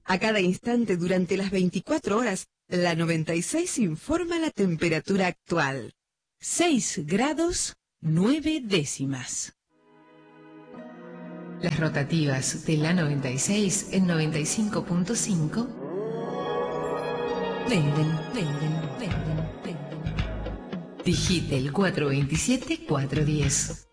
A cada instante durante las 24 horas, la 96 informa la temperatura actual. 6 grados 9 décimas. Las rotativas de la 96 en 95.5 venden. Digite el 427-410.